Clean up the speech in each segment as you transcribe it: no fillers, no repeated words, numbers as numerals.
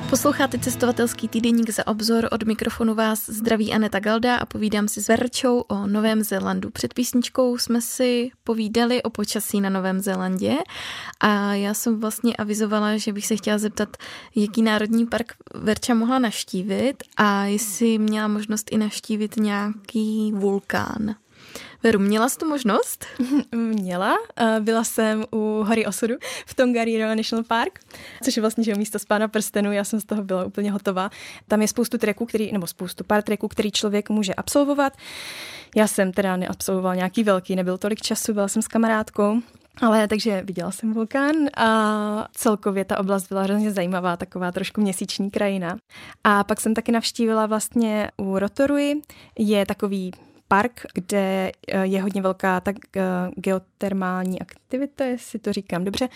Posloucháte cestovatelský týdeník Za obzor, od mikrofonu vás zdraví Aneta Galda a povídám si s Verčou o Novém Zélandu. Před písničkou jsme si povídali o počasí na Novém Zélandě a já jsem vlastně avizovala, že bych se chtěla zeptat, jaký národní park Verča mohla navštívit a jestli měla možnost i navštívit nějaký vulkán. Veru, měla jsi tu možnost? Měla. Byla jsem u hory osudu v Tongariro National Park, což je vlastně místo z Pána prstenů. Já jsem z toho byla úplně hotová. Tam je pár treků, který člověk může absolvovat. Já jsem teda neabsolvovala nějaký velký, nebyl tolik času, byla jsem s kamarádkou. Ale takže viděla jsem vulkán a celkově ta oblast byla hrozně zajímavá, taková trošku měsíční krajina. A pak jsem taky navštívila vlastně u Rotorui, je takový park, kde je hodně velká tak geotermální aktivita, jestli to říkám dobře.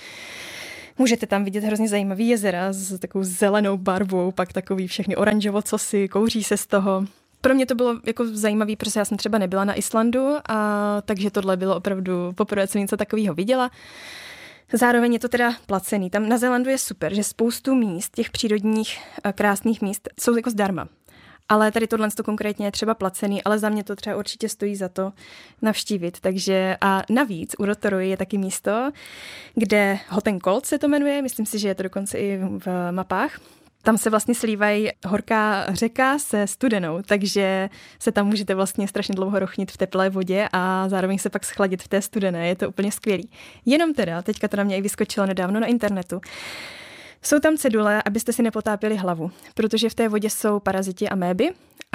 Můžete tam vidět hrozně zajímavý jezera s takovou zelenou barvou, pak takový všechny oranžovo-cosy, kouří se z toho. Pro mě to bylo jako zajímavý, protože já jsem třeba nebyla na Islandu, takže tohle bylo opravdu poprvé, co něco takového viděla. Zároveň je to teda placený. Tam na Zélandu je super, že spoustu míst, těch přírodních krásných míst, jsou jako zdarma. Ale tady tohle to konkrétně je třeba placený, ale za mě to třeba určitě stojí za to navštívit. Takže a navíc u Rotorui je taky místo, kde Hot and Cold se to jmenuje, myslím si, že je to dokonce i v mapách. Tam se vlastně slívají horká řeka se studenou, takže se tam můžete vlastně strašně dlouho rochnit v teplé vodě a zároveň se pak schladit v té studené. Je to úplně skvělý. Jenom teda, teďka to na mě i vyskočilo nedávno na internetu, jsou tam cedule, abyste si nepotápěli hlavu, protože v té vodě jsou paraziti a méby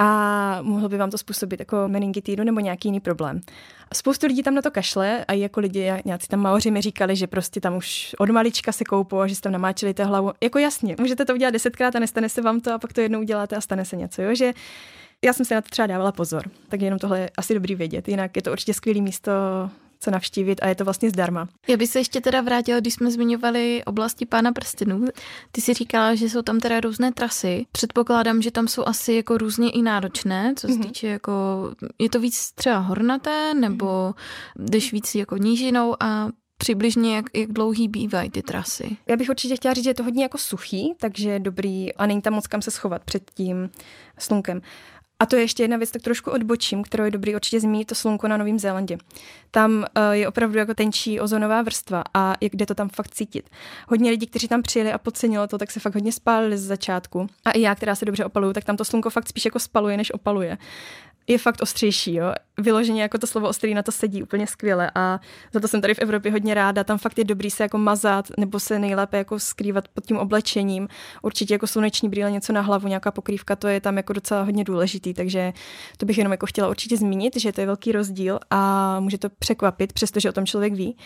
a mohlo by vám to způsobit jako meningitídu nebo nějaký jiný problém. Spoustu lidí tam na to kašle a i jako lidi, nějací tam Maoři mi říkali, že prostě tam už od malička se koupou a že se tam namáčeli té hlavu. Jako jasně, můžete to udělat 10krát a nestane se vám to a pak to jednou uděláte a stane se něco, jo? Že já jsem si na to třeba dávala pozor, tak jenom tohle je asi dobrý vědět, jinak je to určitě skvělý místo, co navštívit a je to vlastně zdarma. Já bych se ještě teda vrátila, když jsme zmiňovali oblasti Pána prstenů. Ty si říkala, že jsou tam teda různé trasy. Předpokládám, že tam jsou asi jako různě i náročné, co se týče jako, je to víc třeba hornaté, nebo jdeš víc jako nížinou a přibližně jak dlouhý bývají ty trasy? Já bych určitě chtěla říct, že je to hodně jako suchý, takže je dobrý a není tam moc kam se schovat před tím slunkem. A to je ještě jedna věc, tak trošku odbočím, kterou je dobrý určitě zmínit, to slunko na Novém Zélandě. Tam je opravdu jako tenčí ozonová vrstva a jde to tam fakt cítit. Hodně lidí, kteří tam přijeli a podcenilo to, tak se fakt hodně spálili z začátku. A i já, která se dobře opaluju, tak tam to slunko fakt spíš jako spaluje, než opaluje. Je fakt ostřejší, jo. Vyloženě jako to slovo ostrý na to sedí úplně skvěle a za to jsem tady v Evropě hodně ráda. Tam fakt je dobrý se jako mazat nebo se nejlépe jako skrývat pod tím oblečením. Určitě jako sluneční brýle, něco na hlavu, nějaká pokrývka, to je tam jako docela hodně důležitý, takže to bych jenom jako chtěla určitě zmínit, že to je velký rozdíl a může to překvapit, přestože o tom člověk ví.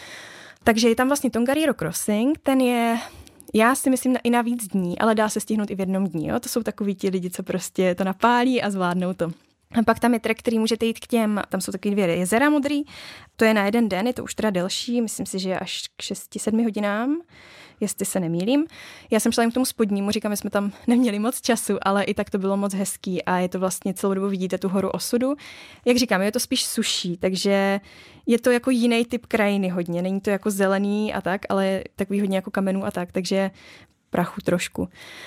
Takže je tam vlastně Tongariro Crossing, ten je, já si myslím, i na víc dní, ale dá se stihnout i v jednom dní, jo. To jsou takový ti lidi, co prostě to napálí a zvládnou to. A pak tam je trek, který můžete jít k těm, tam jsou takový 2 jezera modrý, to je na jeden den, je to už teda delší, myslím si, že je až k 6-7 hodinám, jestli se nemýlím. Já jsem šla jen k tomu spodnímu, říkám, že jsme tam neměli moc času, ale i tak to bylo moc hezký a je to vlastně celou dobu vidíte tu horu osudu. Jak říkám, je to spíš suší, takže je to jako jiný typ krajiny hodně, není to jako zelený a tak, ale takový hodně jako kamenů a tak, takže prachu trošku.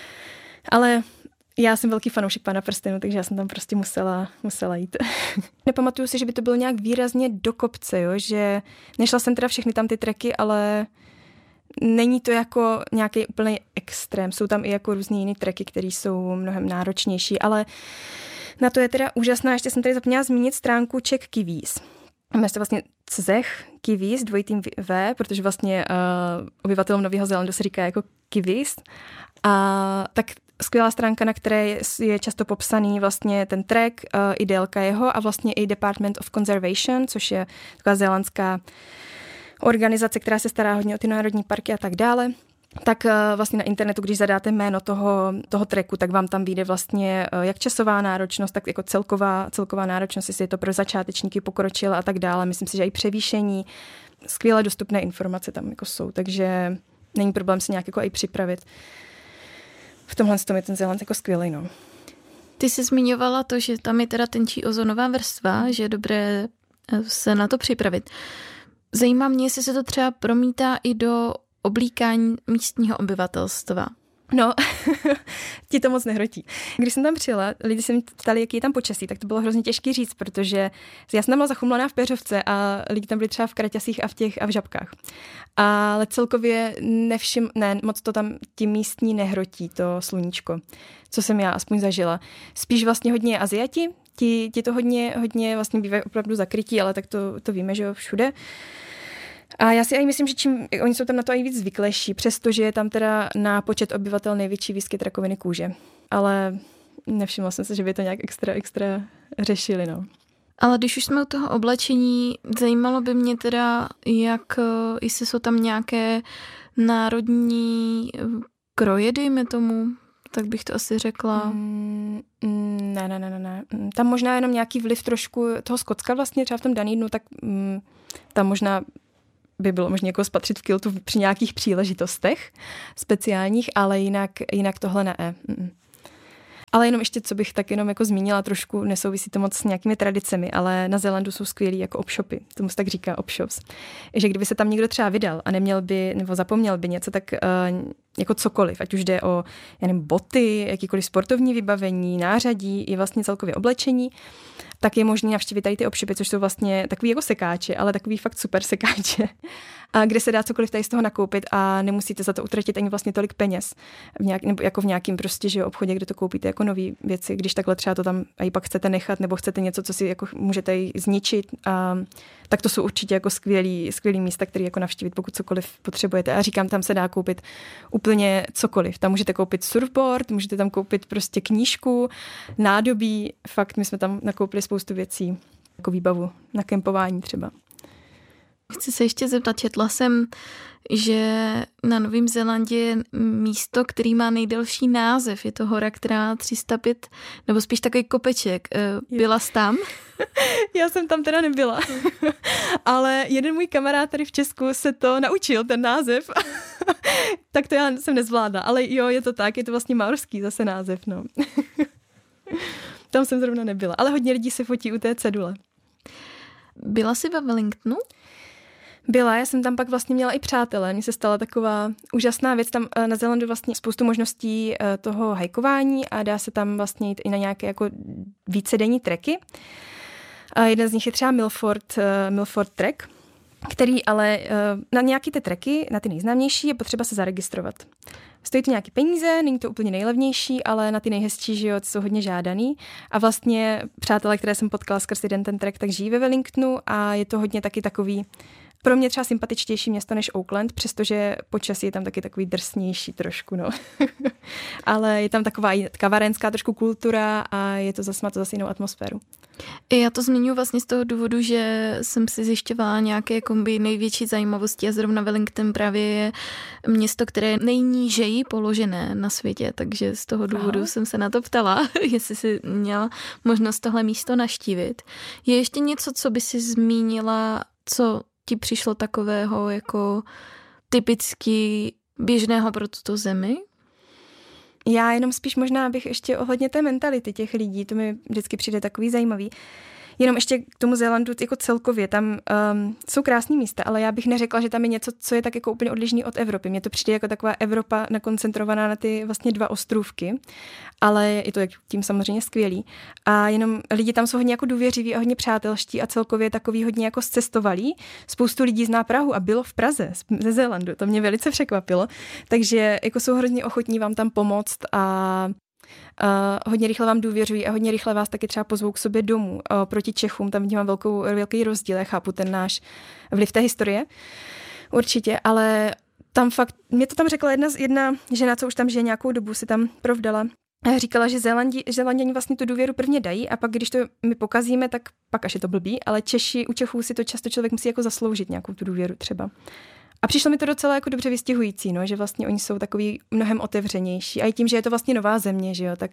Ale já jsem velký fanoušek Pána prstenů, takže já jsem tam prostě musela jít. Nepamatuju si, že by to bylo nějak výrazně do kopce, jo? Že nešla jsem teda všechny tam ty treky, ale není to jako nějaký úplný extrém. Jsou tam i jako různý jiný treky, které jsou mnohem náročnější, ale na to je teda úžasná. Ještě jsem tady zapomněla zmínit stránku Czech Kiwis. Máme to vlastně Czech Kiwis, dvojitým V, protože vlastně obyvatelům Nového Zélandu se říká jako Kiwis. A tak skvělá stránka, na které je často popsaný vlastně ten trek, i délka jeho a vlastně i Department of Conservation, což je taková zélandská organizace, která se stará hodně o ty národní parky a tak dále. Tak vlastně na internetu, když zadáte jméno toho treku, tak vám tam vyjde vlastně jak časová náročnost, tak jako celková náročnost, jestli je to pro začátečníky, pokročilé a tak dále. Myslím si, že i převýšení, skvěle dostupné informace tam jako jsou, takže není problém se nějak jako i připravit. V tomhle je ten Zéland jako skvělej, no. Ty jsi zmiňovala to, že tam je teda tenčí ozonová vrstva, že je dobré se na to připravit. Zajímá mě, jestli se to třeba promítá i do oblíkání místního obyvatelstva. No, ti to moc nehrotí. Když jsem tam přijela, lidi se mě ptali, jaký je tam počasí, tak to bylo hrozně těžký říct, protože já jsem tam byla zachumlaná v peřovce a lidi tam byli třeba v kraťasích a v žabkách. Ale celkově moc to tam ti místní nehrotí, to sluníčko, co jsem já aspoň zažila. Spíš vlastně hodně Aziati, ti to hodně vlastně bývají opravdu zakrytí, ale tak to víme, že jo, všude. A já si aj myslím, že oni jsou tam na to i víc zvyklejší, přestože je tam teda na počet obyvatel největší výskyt rakoviny kůže. Ale nevšimla jsem se, že by to nějak extra řešili, no. Ale když už jsme u toho oblečení, zajímalo by mě teda, jestli jsou tam nějaké národní kroje, dejme tomu, tak bych to asi řekla. Ne. Tam možná jenom nějaký vliv trošku toho Skotska vlastně, třeba v tom Dunedinu, tak tam možná by bylo možné jako spatřit v kiltu při nějakých příležitostech speciálních, ale jinak tohle ne. Ale jenom ještě, co bych tak jenom jako zmínila, trošku nesouvisí to moc s nějakými tradicemi, ale na Zélandu jsou skvělí jako opshopy, tomu se tak říká opshops. Že kdyby se tam někdo třeba vydal a neměl by, nebo zapomněl by něco, tak jako cokoliv, ať už jde o boty, jakýkoliv sportovní vybavení, nářadí i vlastně celkově oblečení, tak je možné navštívit tady ty opshopy, což jsou vlastně takový jako sekáče, ale takový fakt super sekáče, a kde se dá cokoliv tady z toho nakoupit a nemusíte za to utratit ani vlastně tolik peněz, nebo jako v nějakým prostě, že obchodě, kde to koupíte jako nové věci, když takhle třeba to tam i pak chcete nechat, nebo chcete něco, co si jako můžete zničit, tak to jsou určitě jako skvělý místa, které jako navštívit, pokud cokoliv potřebujete. A říkám, tam se dá koupit úplně cokoliv. Tam můžete koupit surfboard, můžete tam koupit prostě knížku, nádobí. Fakt, my jsme tam nakoupili spoustu věcí, jako výbavu na kempování třeba. Chci se ještě zeptat, četla jsem, že na Novém Zélandě je místo, který má nejdelší název. Je to hora, která má 305, nebo spíš takový kopeček. Byla jsi tam? Já jsem tam teda nebyla, ale jeden můj kamarád tady v Česku se to naučil, ten název, tak to já jsem nezvládla, ale jo, je to tak, je to vlastně maorský zase název, no. Tam jsem zrovna nebyla, ale hodně lidí se fotí u té cedule. Byla jsi ve Wellingtonu? Byla, já jsem tam pak vlastně měla i přátelé. Mně se stala taková úžasná věc. Tam na Zélandu vlastně spoustu možností toho hajkování a dá se tam vlastně jít i na nějaké jako vícedenní treky. A jeden z nich je třeba Milford Trek, který ale na nějaké ty treky, na ty nejznámější, je potřeba se zaregistrovat. Stojí to nějaké peníze, není to úplně nejlevnější, ale na ty nejhezčí, že jo, jsou hodně žádaný. A vlastně přátelé, které jsem potkala skrz jeden ten trek, tak žijí ve Wellingtonu a je to hodně taky takový pro mě třeba sympatičtější město než Auckland, přestože počasí je tam taky takový drsnější trošku, no. Ale je tam taková i kavarenská trošku kultura a má to zase jinou atmosféru. Já to zmiňuji vlastně z toho důvodu, že jsem si zjišťovala nějaké největší zajímavosti a zrovna Wellington právě je město, které je nejnížeji položené na světě, takže z toho důvodu jsem se na to ptala, jestli jsi měla možnost tohle místo navštívit. Je ještě něco, co by si zmínila, co ti přišlo takového jako typicky běžného pro tuto zemi? Já jenom spíš možná bych ještě ohledně té mentality těch lidí, to mi vždycky přijde takový zajímavý. Jenom ještě k tomu Zélandu jako celkově, tam jsou krásný místa, ale já bych neřekla, že tam je něco, co je tak jako úplně odlišný od Evropy. Mně to přijde jako taková Evropa nakoncentrovaná na ty vlastně 2 ostrůvky, ale je to tím samozřejmě skvělý. A jenom lidi tam jsou hodně jako důvěřiví a hodně přátelští a celkově takový hodně jako zcestovalí. Spoustu lidí zná Prahu a bylo v Praze ze Zélandu, to mě velice překvapilo. Takže jako jsou hrozně ochotní vám tam pomoct a hodně rychle vám důvěřují a hodně rychle vás taky třeba pozvou k sobě domů. Proti Čechům tam vidím velký rozdíl, já chápu ten náš vliv té historie, určitě, ale tam fakt, mě to tam řekla jedna žena, co už tam žije nějakou dobu, si tam provdala. Říkala, že Zélanděni vlastně tu důvěru prvně dají a pak, když to my pokazíme, tak pak až je to blbý, ale u Čechů si to často člověk musí jako zasloužit nějakou tu důvěru třeba. A přišlo mi to docela jako dobře vystihující, no, že vlastně oni jsou takový mnohem otevřenější. A i tím, že je to vlastně nová země, že jo, tak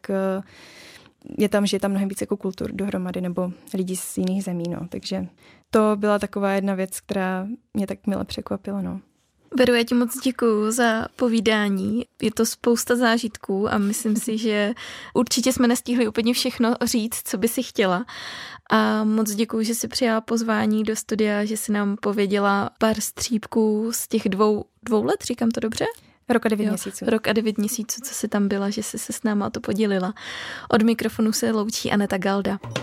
žije tam mnohem víc jako kultur dohromady nebo lidí z jiných zemí, no. Takže to byla taková jedna věc, která mě tak mile překvapila, no. Veru, já ti moc děkuju za povídání. Je to spousta zážitků a myslím si, že určitě jsme nestihli úplně všechno říct, co by si chtěla. A moc děkuju, že jsi přijala pozvání do studia, že jsi nám pověděla pár střípků z těch dvou let, říkám to dobře? Rok a 9 měsíců. Rok a 9 měsíců, co jsi tam byla, že jsi se s náma o to podělila. Od mikrofonu se loučí Aneta Galda.